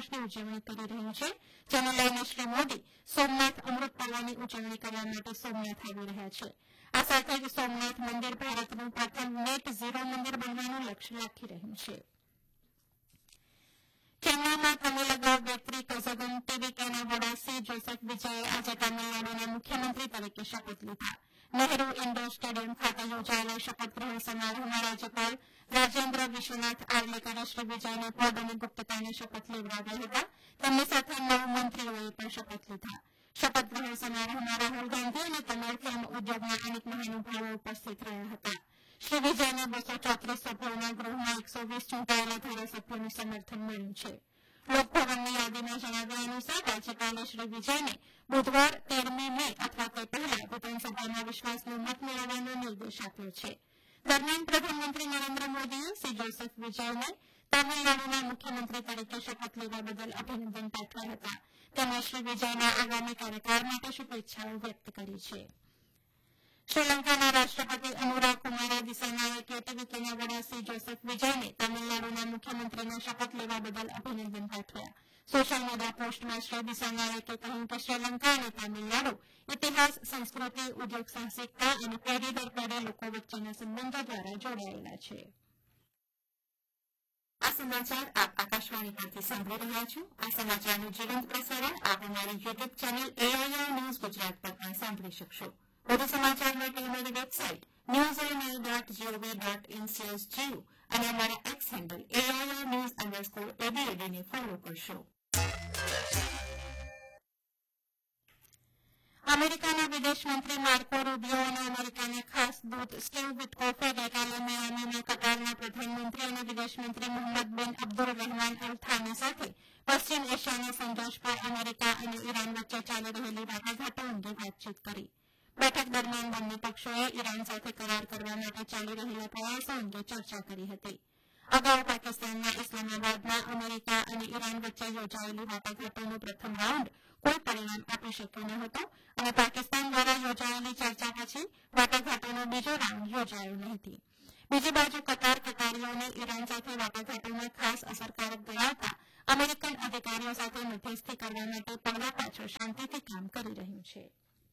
વર્ષની ઉજવણી કરી રહ્યું છે, જેને લઈને શ્રી મોદી સોમનાથ અમૃત પર્વની ઉજવણી કરવા માટે સોમનાથ આવી રહ્યા છે. આ સાથે જ સોમનાથ મંદિર ભારતનું પ્રથમ નેટ ઝીરો મંદિર બનવાનું લક્ષ્ય રાખી રહ્યું છે. ચેન્નાઈમાં તમિલનાડુ બેકરી કઝગન ટીવીકેના વડા સી જોસેફ વિજયે આજે તમિલનાડુના મુખ્યમંત્રી તરીકે શપથ લીધા. નહેરુ ઇન્ડોર સ્ટેડિયમ ખાતે યોજાયેલા શપથ ગ્રહણ સમારોહમાં રાજ્યપાલ રાજેન્દ્ર વિશ્વનાથ આર્લેકરે શ્રી વિજયને પદ અને ગુપ્તતાની શપથ લેવડાવ્યા હતા. તેમની સાથે 9 મંત્રીઓએ પણ શપથ લીધા. શપથ ગ્રહણ સમારોહમાં રાહુલ ગાંધી અને તમિળ ફિલ્મ ઉદ્યોગના અનેક મહાનુભાવો ઉપસ્થિત રહ્યા હતા. શ્રી વિજયને 234 સભ્યોના ગૃહમાં 120 ચૂંટાયેલા ધારાસભ્યોનું સમર્થન મળ્યું છે. લોકભવનની યાદીમાં જણાવ્યા અનુસાર રાજ્યપાલે શ્રી વિજયને બુધવાર 13મી મે અથવા તે પહેલા વિધાનસભામાં વિશ્વાસનો મત મેળવવાનો નિર્દેશ આપ્યો છે. દરમિયાન પ્રધાનમંત્રી નરેન્દ્ર મોદીએ શ્રી જોસેફ વિજયને તમિલનાડુના મુખ્યમંત્રી તરીકે શપથ લેવા બદલ અભિનંદન પાઠવ્યા હતા. તેમણે શ્રી વિજયના આગામી કાર્યકાળ માટે શુભેચ્છાઓ વ્યક્ત કરી છે. શ્રીલંકાના રાષ્ટ્રપતિ અનુરા કુમારે દિસાનાયકે ટીવીકેના વડા સી જોસેફ વિજયને તમિલનાડુના મુખ્યમંત્રીના શપથ લેવા બદલ અભિનંદન પાઠવ્યા. સોશિયલ મીડિયા પોસ્ટમાં શ્રી દિસાનાયકે કહ્યું કે શ્રીલંકા અને તમિલનાડુ ઇતિહાસ, સંસ્કૃતિ, ઉદ્યોગ સાહસિકતા અને પેઢી દર પેઢી લોકો વચ્ચેના સંબંધો દ્વારા જોડાયેલા છે. આ સમાચાર આપ આકાશવાણી પરથી સાંભળી રહ્યા છો. આ સમાચારનું જીવંત પ્રસારણ આપ અમારી YouTube channel AIR news Gujarat પર પણ સાંભળી શકશો. વધુ સમાચાર માટે અમારી વેબસાઇટ newsonline.gov.in/geo અને અમારા એક્સ હેન્ડલ AIR_news_ABAD ને ફોલો કરશો. અમેરિકાના વિદેશ મંત્રી માર્કો રૂબિયો અને અમેરિકાના ખાસ દૂત સ્ટીવ વિટકોફે ગઈકાલે મિયામીમાં કતારના પ્રધાનમંત્રી અને વિદેશ મંત્રી મોહમ્મદ બિન અબ્દુલ રહેમાન અલ થાની સાથે પશ્ચિમ એશિયાના સંઘર્ષ પર અમેરિકા અને ઈરાન વચ્ચે ચાલી રહેલી વાટાઘાટો અંગે વાતચીત કરી. બેઠક દરમિયાન બંને પક્ષોએ ઈરાન સાથે કરાર કરવા માટે ચાલી રહેલા પ્રયાસો અંગે ચર્ચા કરી હતી. અગાઉ પાકિસ્તાનના ઇસ્લામાબાદમાં અમેરિકા અને ઈરાન વચ્ચે યોજાયેલી વાટાઘાટોનો પ્રથમ રાઉન્ડ કોઈ પરિણામ આપી શક્યો ન હતો અને પાકિસ્તાન દ્વારા યોજાયેલી ચર્ચા પછી વાટાઘાટોનો બીજો રાઉન્ડ યોજાયો નથી. બીજી બાજુ કતારીઓને ઈરાન સાથે વાટાઘાટોમાં ખાસ અસરકારક ગણાવતા અમેરિકન અધિકારીઓ સાથે મધ્યસ્થી કરવા માટે પગલા પાછળ શાંતિથી કામ કરી રહ્યું છે.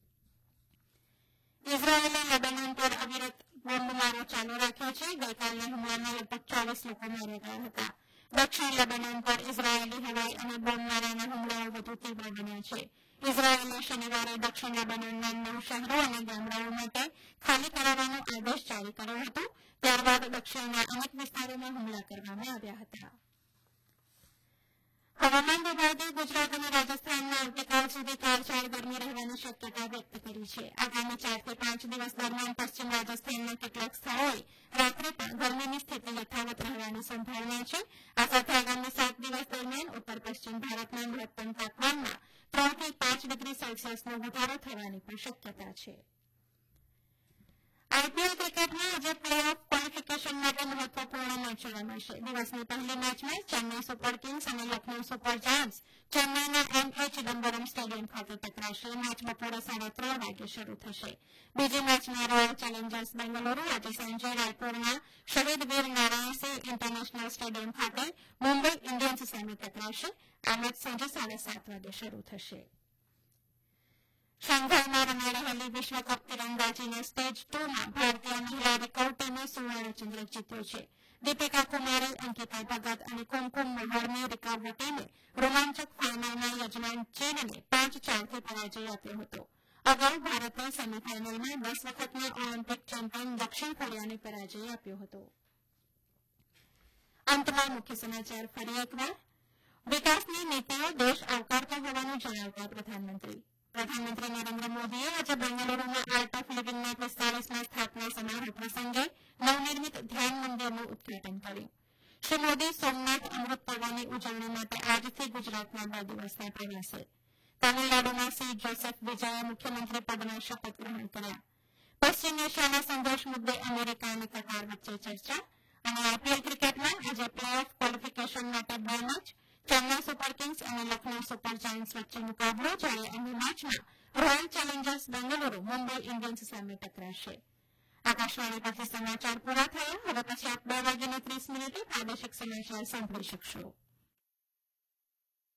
ઇઝરાયેલે લેબેનોન પર અવિરત બોમ્બમારો ચાલુ રાખ્યો છે. ગઈકાલના હુમલામાં લગભગ 40 લોકો માર્યા ગયા હતા. દક્ષિણ લેબેનોન પર ઇઝરાયેલી હવાઈ અને બોમ્બમારાના હુમલાઓ વધુ તીવ્ર બન્યા છે. ઇઝરાયેલે શનિવારે દક્ષિણ લેબેનોનના 9 શહેરો અને ગામડાઓ માટે ખાલી કરાવવાનો આદેશ જારી કર્યો હતો. ત્યારબાદ દક્ષિણના અનેક વિસ્તારોમાં હુમલા કરવામાં આવ્યા હતા. હવામાન વિભાગે ગુજરાત અને રાજસ્થાનમાં આવતીકાલ સુધી કાળઝાળ ગરમી રહેવાની શક્યતા વ્યક્ત કરી છે. આગામી 4 થી 5 દિવસ દરમિયાન પશ્ચિમ રાજસ્થાનના કેટલાક સ્થળોએ રાત્રે પણ ગરમીની સ્થિતિ યથાવત રહેવાની સંભાવના છે. આ સાથે આગામી 7 દિવસ દરમિયાન ઉત્તર પશ્ચિમ ભારતના મહત્તમ તાપમાનમાં 3 થી 5 ડિગ્રી સેલ્સિયસનો વધારો થવાની પણ શક્યતા છે. આઈપીએલ ક્રિકેટમાં આજે પ્લે ઓફ ક્વોલિફિકેશન માટે મહત્વપૂર્ણ મેચો રમાશે. દિવસની પહેલી મેચમાં ચેન્નઈ સુપર કિંગ્સ અને Lucknow super Giants ચેન્નઈના MA Chidambaram stadium ખાતે ટકરાશે. મેચ બપોરે 3:30 વાગે શરૂ થશે. બીજી મેચમાં રોયલ ચેલેન્જર્સ બેંગલુરુ આજે સાંજે રાયપુરના શહીદ વીર નારાયણસિંહ ઇન્ટરનેશનલ સ્ટેડિયમ ખાતે મુંબઈ ઇન્ડિયન્સ સામે ટકરાશે. આ મેચ સાંજે 7:30 વાગે શરૂ થશે. શાંઘાઈમાં રમાઈ રહેલી વિશ્વકપ તીરંદાજીના સ્ટેજ 2માં ભારતીય મહિલા રિકર્વ ટીમે સુવર્ણચંદ્રક જીત્યો છે. દીપિકા કુમારી, અંકિતા ભગત અને કુમકુમ મોહરની રિકર્વ ટીમે રોમાંચક ફાઇનલમાં યજમાન ચીનને 5-4થી પરાજય આપ્યો હતો. અગાઉ ભારતે સેમીફાઇનલમાં 10 વખતના ઓલિમ્પિક ચેમ્પિયન દક્ષિણ કોરિયાને પરાજય આપ્યો હતો. અંતમાં મુખ્ય સમાચાર ફરી એકવાર. વિકાસની નીતિઓ દેશ આવકારતો હોવાનું જણાવતા પ્રધાનમંત્રી નરેન્દ્ર મોદીએ આજે બેંગલુરુમાં આર્ટ ઓફ લિવિંગના 45મા સ્થાપના સમારોહ પ્રસંગે નવનિર્મિત ધ્યાન મંદિરનું ઉદઘાટન કર્યું. શ્રી મોદી સોમનાથ અમૃત પર્વની ઉજવણી માટે આજથી ગુજરાતના 2 દિવસના પ્રવાસે. તમિલનાડુમાં સી જોસેફ વિજયે મુખ્યમંત્રી પદના શપથ ગ્રહણ કર્યા. પશ્ચિમ એશિયાના સંઘર્ષ મુદ્દે અમેરિકા અને કતાર વચ્ચે ચર્ચા. અને આઈપીએલ ક્રિકેટમાં આજે પ્લે ઓફ ક્વોલિફિકેશન માટે 2 મેચ. ચેન્નઈ સુપર કિંગ્સ અને લખનઉ સુપર જાયન્ટ્સ વચ્ચે મુકાબલો, જ્યારે અન્ય મેચમાં royal Challengers Bengaluru Mumbai Indians સામે ટકરાશે. આકાશવાણી પરથી સમાચાર પૂરા થયા. હવે પછી આપ 2:30 પ્રાદેશિક સમાચાર સાંભળી શકશો.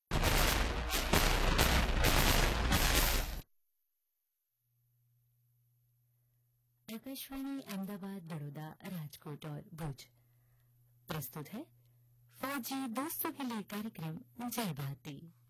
आकाशवाणी अहमदाबाद, बड़ौदा, राजकोट और भुज। प्रस्तुत है फौजी दोस्तों के लिए कार्यक्रम जय भारती।